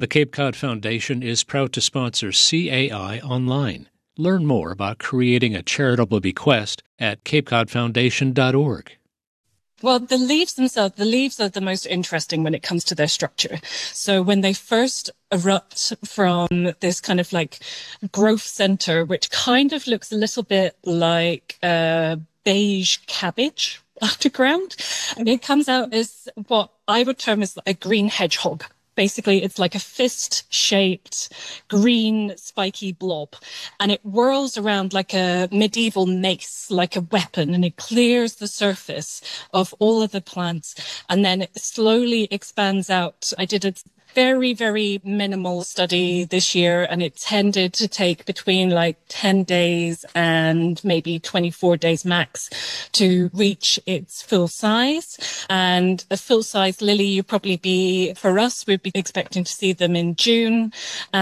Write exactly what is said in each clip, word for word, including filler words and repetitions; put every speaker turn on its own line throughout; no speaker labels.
The Cape Cod Foundation is proud to sponsor C A I Online. Learn more about creating a charitable bequest at cape cod foundation dot org.
Well, the leaves themselves, the leaves are the most interesting when it comes to their structure. So when they first erupt from this kind of like growth center, which kind of looks a little bit like a beige cabbage underground, and it comes out as what I would term as a green hedgehog. Basically, it's like a fist-shaped green spiky blob, and it whirls around like a medieval mace, like a weapon, and it clears the surface of all of the plants, and then it slowly expands out. I did a very, very minimal study this year, and it tended to take between like ten days and maybe twenty-four days max to reach its full size. And a full size lily, you'd probably be, for us, we'd be expecting to see them in June.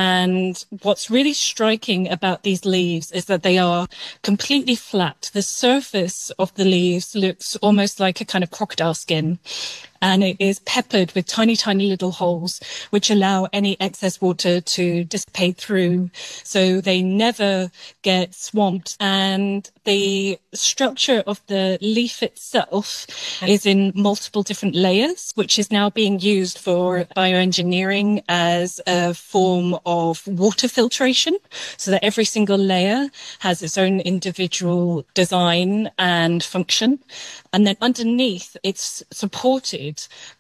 And what's really striking about these leaves is that they are completely flat. The surface of the leaves looks almost like a kind of crocodile skin. And it is peppered with tiny, tiny little holes, which allow any excess water to dissipate through. So they never get swamped. And the structure of the leaf itself is in multiple different layers, which is now being used for bioengineering as a form of water filtration, so that every single layer has its own individual design and function. And then underneath, it's supported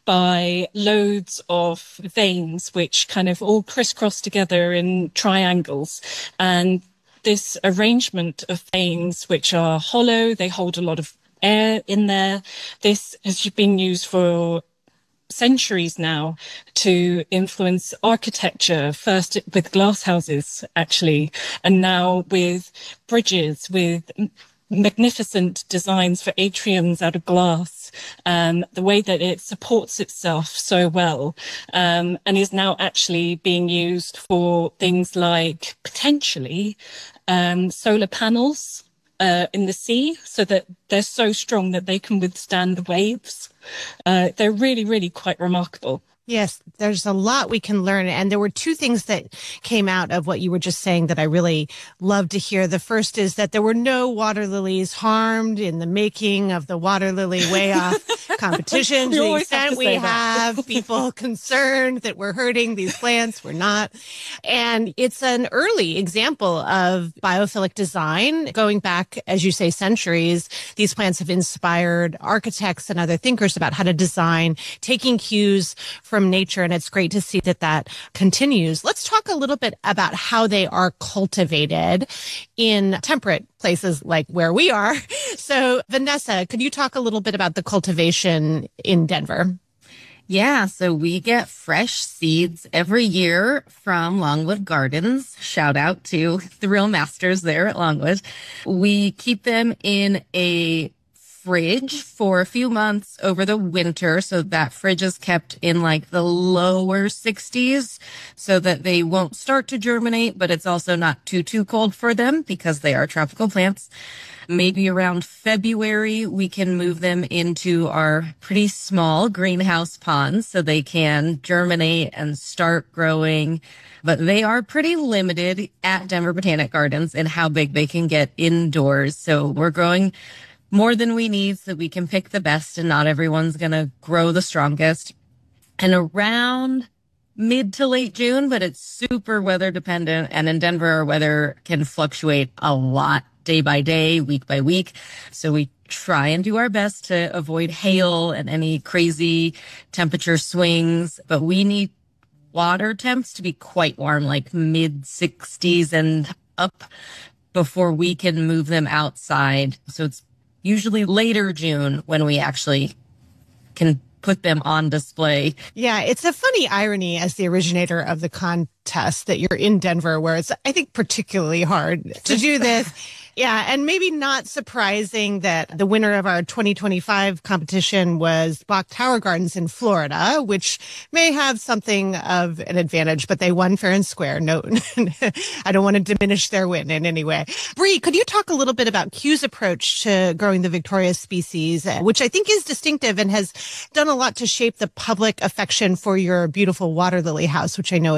by loads of veins, which kind of all crisscross together in triangles. And this arrangement of veins, which are hollow, they hold a lot of air in there. This has been used for centuries now to influence architecture, first with glass houses, actually, and now with bridges, with magnificent designs for atriums out of glass, um, the way that it supports itself so well, um, and is now actually being used for things like potentially um, solar panels uh, in the sea, so that they're so strong that they can withstand the waves. Uh, they're really, really quite remarkable.
Yes, there's a lot we can learn. And there were two things that came out of what you were just saying that I really love to hear. The first is that there were no water lilies harmed in the making of the water lily way off competition. To the extent we have people concerned that we're hurting these plants, we're not. And it's an early example of biophilic design going back, as you say, centuries. These plants have inspired architects and other thinkers about how to design, taking cues from From nature, and it's great to see that that continues. Let's talk a little bit about how they are cultivated in temperate places like where we are. So, Vanessa, could you talk a little bit about the cultivation in Denver?
Yeah, so we get fresh seeds every year from Longwood Gardens. Shout out to the real masters there at Longwood. We keep them in a fridge for a few months over the winter. So that fridge is kept in like the lower sixties so that they won't start to germinate, but it's also not too, too cold for them because they are tropical plants. Maybe around February, we can move them into our pretty small greenhouse ponds so they can germinate and start growing. But they are pretty limited at Denver Botanic Gardens in how big they can get indoors. So we're growing more than we need so we can pick the best, and not everyone's going to grow the strongest. And around mid to late June, but it's super weather dependent. And in Denver, our weather can fluctuate a lot day by day, week by week. So we try and do our best to avoid hail and any crazy temperature swings. But we need water temps to be quite warm, like mid sixties and up, before we can move them outside. So it's usually later June when we actually can put them on display.
Yeah, it's a funny irony as the originator of the contest that you're in Denver, where it's, I think, particularly hard to do this. Yeah, and maybe not surprising that the winner of our twenty twenty-five competition was Bach Tower Gardens in Florida, which may have something of an advantage, but they won fair and square. No, I don't want to diminish their win in any way. Bree, could you talk a little bit about Kew's approach to growing the Victoria species, which I think is distinctive and has done a lot to shape the public affection for your beautiful water lily house, which I know